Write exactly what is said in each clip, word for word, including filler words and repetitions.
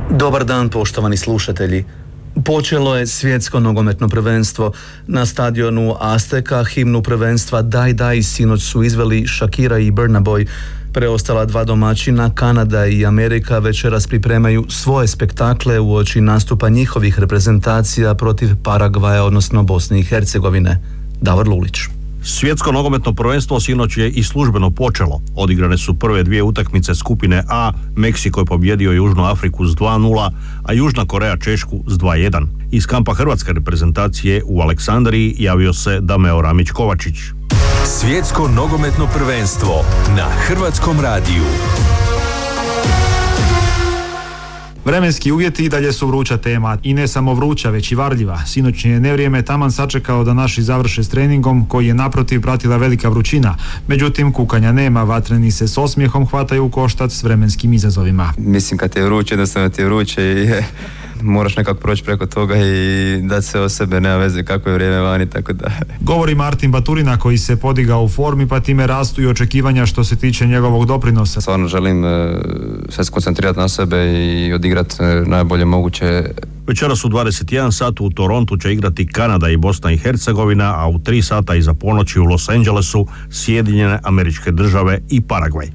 Dobar dan, poštovani slušatelji. Počelo je svjetsko nogometno prvenstvo. Na stadionu Azteka himnu prvenstva Daj Daj sinoć su izveli Shakira i Burna Boy. Preostala dva domaćina, Kanada i Amerika, večeras pripremaju svoje spektakle uoči nastupa njihovih reprezentacija protiv Paragvaja, odnosno Bosne i Hercegovine. Davor Lulić. Svjetsko nogometno prvenstvo sinoć je i službeno počelo. Odigrane su prve dvije utakmice skupine A, Meksiko je pobjedio Južnu Afriku s dva nula, a Južna Koreja Češku s dva jedan. Iz kampa hrvatske reprezentacije u Aleksandriji javio se Dameo Ramić-Kovačić. Svjetsko nogometno prvenstvo na Hrvatskom radiju. Vremenski uvjeti i dalje su vruća tema, i ne samo vruća, već i varljiva. Sinoćnje je nevrijeme taman sačekao da naši završe s treningom, koji je naprotiv pratila velika vrućina. Međutim, kukanja nema, vatreni se s osmijehom hvataju u koštac s vremenskim izazovima. Mislim, kad ti je vruće, jednostavno ti je vruće i moraš nekako proći preko toga i dati sve o sebe, nema veze kako je vrijeme vani, tako da... Govori Martin Baturina, koji se podigao u formi, pa time rastu i očekivanja što se tiče njegovog doprinosa. Stvarno želim uh, sve skoncentrirati na sebe i odigrati uh, najbolje moguće. Večeras u dvadeset jedan sat u Torontu će igrati Kanada i Bosna i Hercegovina, a u tri sata iza ponoći u Los Angelesu Sjedinjene Američke Države i Paragvaj.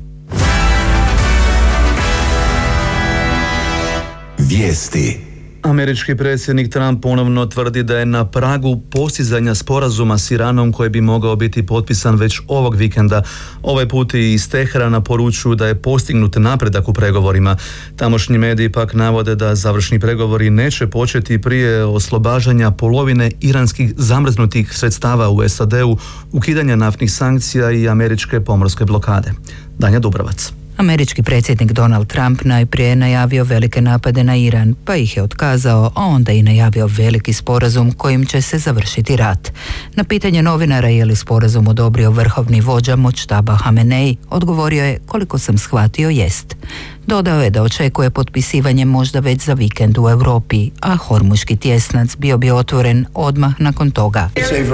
Vijesti. Američki predsjednik Trump ponovno tvrdi da je na pragu postizanja sporazuma s Iranom koji bi mogao biti potpisan već ovog vikenda. Ovaj put i iz Teherana poručuju da je postignut napredak u pregovorima. Tamošnji mediji pak navode da završni pregovori neće početi prije oslobađanja polovine iranskih zamrznutih sredstava u S A D-u, ukidanja naftnih sankcija i američke pomorske blokade. Danja Dubrovac. Američki predsjednik Donald Trump najprije je najavio velike napade na Iran, pa ih je otkazao, a onda i najavio veliki sporazum kojim će se završiti rat. Na pitanje novinara je li sporazum odobrio vrhovni vođa Močtaba Hamenei, odgovorio je: koliko sam shvatio, jest. Dodao je da očekuje potpisivanje možda već za vikend u Europi, a Hormuški tjesnac bio bi otvoren odmah nakon toga.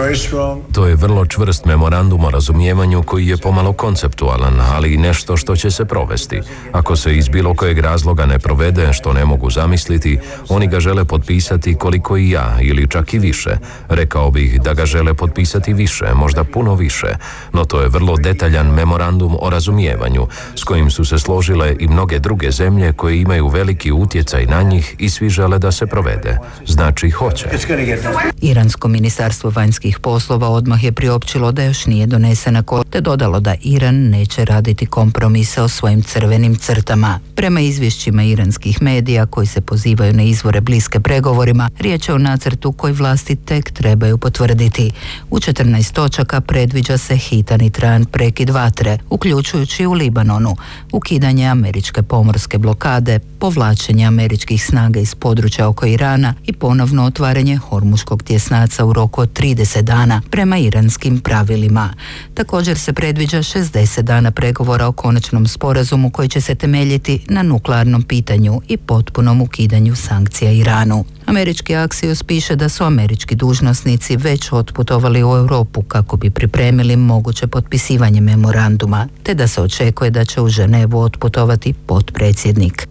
To je vrlo čvrst memorandum o razumijevanju koji je pomalo konceptualan, ali i nešto što će se provesti. Ako se iz bilo kojeg razloga ne provede, što ne mogu zamisliti, oni ga žele potpisati koliko i ja, ili čak i više. Rekao bih da ga žele potpisati više, možda puno više, no to je vrlo detaljan memorandum o razumijevanju, s kojim su se složile i mnoge druge zemlje koje imaju veliki utjecaj na njih i svi žele da se provede. Znači hoće. Iransko ministarstvo vanjskih poslova odmah je priopćilo da još nije donesena kod, te dodalo da Iran neće raditi kompromise o svojim crvenim crtama. Prema izvješćima iranskih medija koji se pozivaju na izvore bliske pregovorima, riječ je o nacrtu koji vlasti tek trebaju potvrditi. U četrnaest točaka predviđa se hitan i trajan prekid vatre, uključujući u Libanonu, ukidanje američke pomorske blokade, povlačenje američkih snaga iz područja oko Irana i ponovno otvaranje Hormuškog tjesnaca u roku od trideset dana prema iranskim pravilima. Također se predviđa šezdeset dana pregovora o konačnom sporazumu koji će se temeljiti na nuklearnom pitanju i potpunom ukidanju sankcija Iranu. Američki Axios piše da su američki dužnosnici već otputovali u Europu kako bi pripremili moguće potpisivanje memoranduma, te da se očekuje da će u Ženevu otputovati potpredsjednik.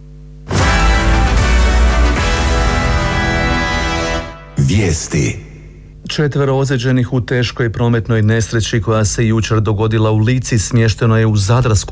Vijesti. Četvero ozlijeđenih u teškoj prometnoj nesreći koja se jučer dogodila u Lici smješteno je u Zadarsku